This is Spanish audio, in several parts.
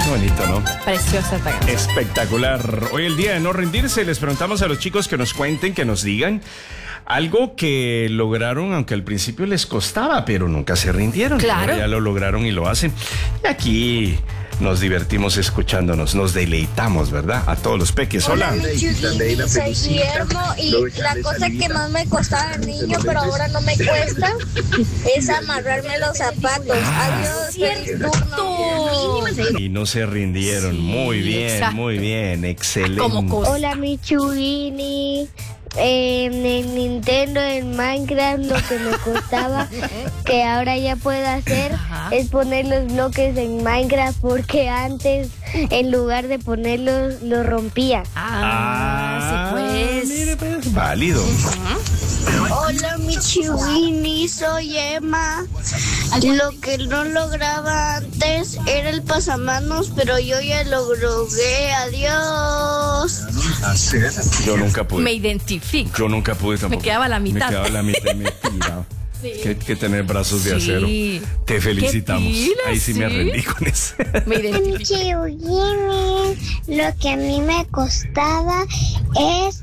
Qué bonito, ¿no? Preciosa esta canción. Espectacular. Hoy el día de no rendirse, les preguntamos a los chicos que nos cuenten, que nos digan algo que lograron, aunque al principio les costaba, pero nunca se rindieron. Claro. Ahora ya lo lograron y lo hacen. Y aquí nos divertimos escuchándonos, nos deleitamos, ¿verdad? A todos los peques. Hola. Soy Guillermo y la cosa que más me costaba de niño, pero ahora no me cuesta, es amarrarme los zapatos. Adiós, feliz turno. Y no se rindieron. Sí, muy bien, exacto. muy bien. Excelente. Como cosa. Hola, mi Chubini. En el Nintendo, en Minecraft, lo que me costaba, que ahora ya puedo hacer, es poner los bloques en Minecraft, porque antes, en lugar de ponerlos, los rompía. Sí, pues. Mire, pues, válido. Hola, mi Chubini, soy Emma. Lo que no lograba antes era el pasamanos, pero yo ya lo logré. Adiós. Yo nunca pude. Me identifico. Yo nunca pude tampoco. Me quedaba la mitad. Me quedaba la mitad y me tiraba. Sí. Que tener brazos de Sí. acero. Te felicitamos. Qué pila, Ahí sí me ¿sí? rendí con eso. Me identifico. Chubini, lo que a mí me costaba es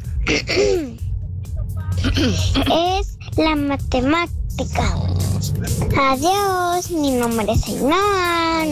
la matemática. Adiós, mi nombre es Ainhoa.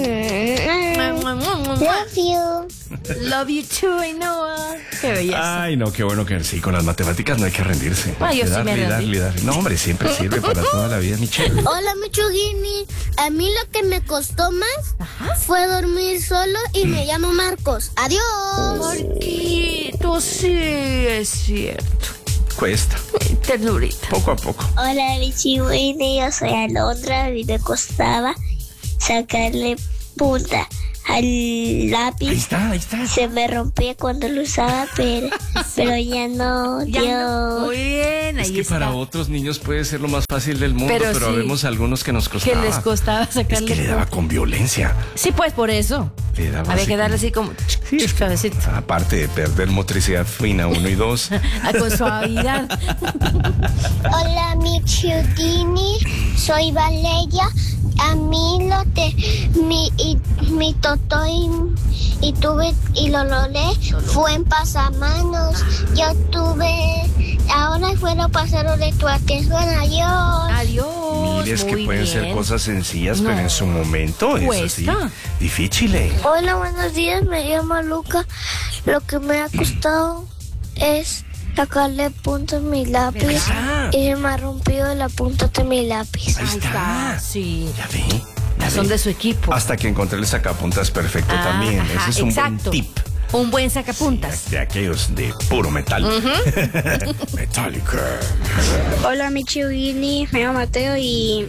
Love you. Love you too, Ainhoa. Qué belleza. Ay, no, qué bueno que sí, con las matemáticas no hay que rendirse. Ay, yo sí me rendí. Darle. No, hombre, siempre sirve para toda la vida, Michelle. Hola, mi Chubini. A mí lo que me costó más fue dormir solo y me llamo Marcos. Adiós. Marquito, sí, es cierto. Cuesta, Ternurita. poco a poco. Hola, mi Chubini, yo soy Alondra y me costaba sacarle punta al Ahí lápiz. está. Se me rompía cuando lo usaba, pero ya no, Ya no. Muy bien, Es ahí que está. para otros niños puede ser lo más fácil del mundo, Pero pero sí, vemos algunos que nos Que costaba. les costaba Es sacarle que le daba punta. con violencia. Sí, pues por eso. Le daba Había así que darle como- así como Sí, es que- suavecito. Aparte de perder motricidad fina 1 y 2. Con suavidad. Hola, mi Chubini, soy Valeria. A mí mi totó y tuve y lo logré fue en pasamanos. Yo tuve, ahora fueron pasaron de tu atención. Adiós. Adiós. Mire, es que muy pueden bien. ser cosas sencillas, pero No. en su momento es así. Cuesta. Difícil. Hola, buenos días, me llamo Luca. Lo que me ha costado es sacarle punta a mi lápiz ¿Verdad? y se me ha rompido la punta de mi lápiz. Ahí Ahí está. Sí. Ya ve. Son de su equipo. Hasta que encontré el sacapuntas perfecto también. Ajá, Ese es un exacto. buen tip. Un buen sacapuntas. De aquellos de puro metal. Metallica. Hola, mi Chubini, me llamo Mateo y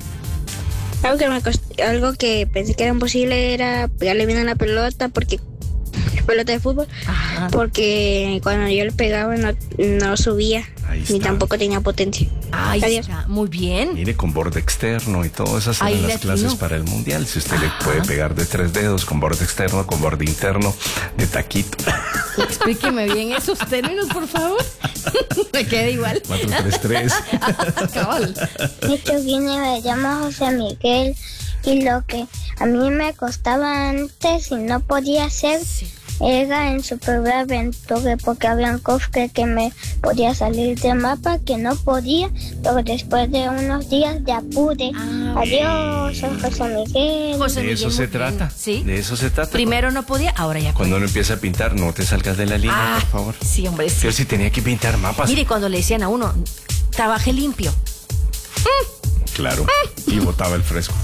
algo que pensé que era imposible era pegarle bien a la pelota, porque pelota de fútbol, Ajá. porque cuando yo le pegaba no subía Ahí ni está. tampoco tenía potencia. Ahí Adiós. está. Muy bien. Mire, con borde externo y todo, esas Ahí eran le las clases atinó. para el mundial. Si usted le puede pegar de 3 dedos, con borde externo, con borde interno, de taquito. Explíqueme bien esos términos, por favor. Me queda igual. 4-3-3. Cabal. Mi Chubini me llamo José Miguel y lo que a mí me costaba antes y no podía hacer era en Superaventura, porque habían cosas que me podía salir del mapa que no podía, pero después de unos días ya pude. Adiós, soy José Miguel. José De Miguel, eso muy se bien. trata. Sí. De eso se trata. Primero no podía, ahora ya Cuando puede. uno empieza a pintar, no te salgas de la línea, por favor. Sí, hombre, sí. Yo sí tenía que pintar mapas. Mire, cuando le decían a uno, trabaje limpio. Claro. Y botaba el fresco.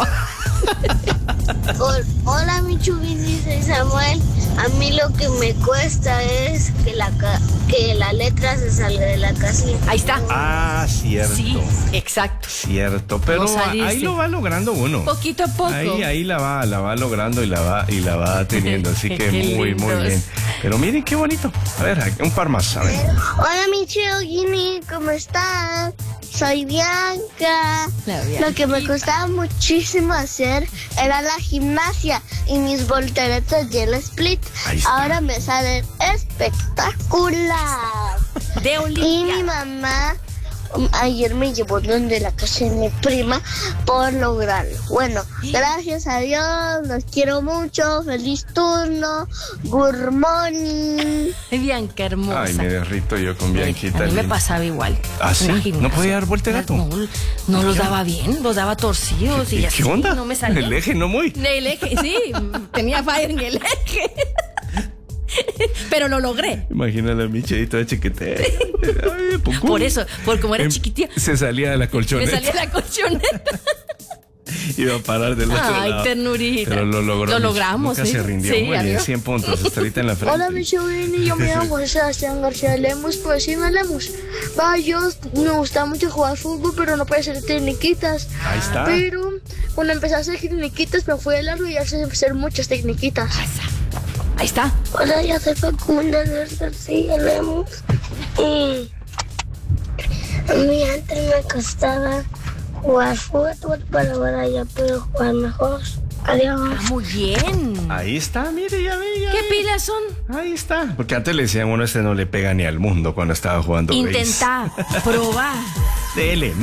Hola, mi Chubini, soy Samuel. A mí lo que me cuesta es que la letra se salga de la casilla. Ahí está. Ah, cierto. Sí, exacto. Cierto. Pero No salirse. ahí lo va logrando uno. Poquito a poco. Ahí la va logrando y la va teniendo. Así que Qué muy lindos. bien. Pero miren qué bonito. A ver, un par más. A ver. Hola, mi Chubini, ¿cómo estás? Soy Bianca. La Bianquita. Lo que me costaba muchísimo hacer era la gimnasia y mis volteretas y el split. Ahí está. Ahora me salen espectacular. De Y mi Olimpia. mamá ayer me llevó donde la casa de mi prima por lograrlo. Bueno, gracias a Dios, los quiero mucho, feliz turno, good morning. Ay, Bianca hermosa. Ay, me derrito yo con Bianquita. A mí me linda. pasaba igual. ¿Ah, sí? ¿No podía dar vuelta el gato? No los daba bien, los daba torcidos y ¿Y así. qué onda? No me salía. El eje no muy. El eje, sí, tenía falla en el eje. Pero lo logré. Imagina la Michelle de chiquitera. Ay, pucú. Por eso, porque como era chiquitilla, Se salía de la me colchoneta. salía la colchoneta. Iba a parar del otro Ay, lado. ternurita. Pero lo logró. Lo logramos, Nunca sí. se rindió. Sí, Muy bien, amigo. 100 puntos. Hasta ahorita en la frente. Hola, mi Chubini, yo me llamo José Sebastián García Lemus, pues sí me Lemus. Va, yo me gusta mucho jugar fútbol, pero no puede ser tecniquitas. Ahí está. Pero cuando empecé a hacer tecniquitas me fui de largo y ya sé hacer muchas tecniquitas. Ahí está. Hola, yo soy Facundo García Lemus y a mí antes me costaba jugar fútbol, pero ahora ya puedo jugar mejor. Adiós. Ah, muy bien. Ahí está, mire, ya ve. ¿Qué pilas son? Ahí está. Porque antes le decían, bueno, este no le pega ni al mundo cuando estaba jugando. Intentá, probá. Dele,